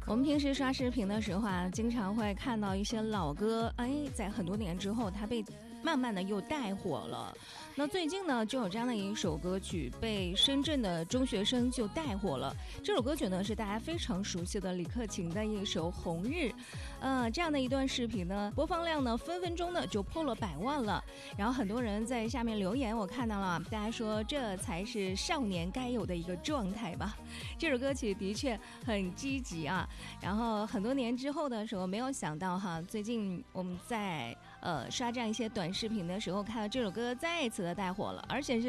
我们平时刷视频的时候啊，经常会看到一些老歌，在很多年之后，它被慢慢的又带火了。那最近呢，就有这样的一首歌曲被深圳的中学生就带火了。这首歌曲呢是大家非常熟悉的李克勤的一首《红日》。这样的一段视频呢，播放量呢分分钟呢就破了100万了。然后很多人在下面留言，我看到了，大家说这才是少年该有的一个状态吧。这首歌曲的确很积极啊。然后很多年之后的时候，没有想到哈，最近我们在刷这样一些短视频的时候，看到这首歌再一次的带火了，而且是